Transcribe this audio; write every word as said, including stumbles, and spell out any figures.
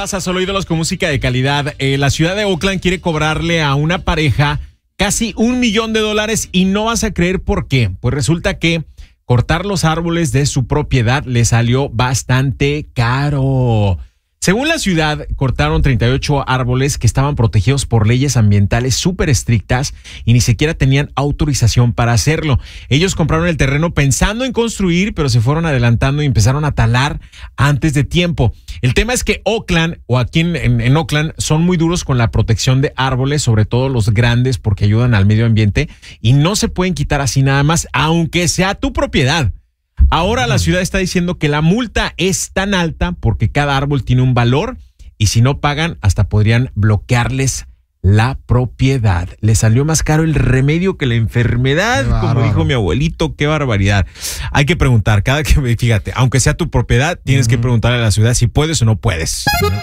pasa? Solo ídolos con música de calidad. Eh, la ciudad de Oakland quiere cobrarle a una pareja casi un millón de dólares y no vas a creer por qué. Pues resulta que cortar los árboles de su propiedad le salió bastante caro. Según la ciudad, cortaron treinta y ocho árboles que estaban protegidos por leyes ambientales súper estrictas y ni siquiera tenían autorización para hacerlo. Ellos compraron el terreno pensando en construir, pero se fueron adelantando y empezaron a talar antes de tiempo. El tema es que Oakland, o aquí en, en, en Oakland, son muy duros con la protección de árboles, sobre todo los grandes, porque ayudan al medio ambiente y no se pueden quitar así nada más, aunque sea tu propiedad. Ahora la ciudad está diciendo que la multa es tan alta porque cada árbol tiene un valor y si no pagan hasta podrían bloquearles la propiedad. Le salió más caro el remedio que la enfermedad, como dijo mi abuelito. Qué barbaridad. Hay que preguntar, cada que, fíjate, aunque sea tu propiedad, tienes uh-huh. que preguntarle a la ciudad si puedes o no puedes.